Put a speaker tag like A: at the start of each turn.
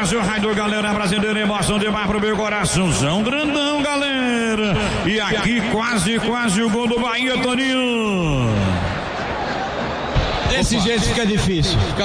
A: Brasil, Raio, galera brasileira, emoção demais pro meu coraçãozão grandão, galera. E aqui quase o gol do Bahia, Toninho.
B: Desse jeito fica difícil.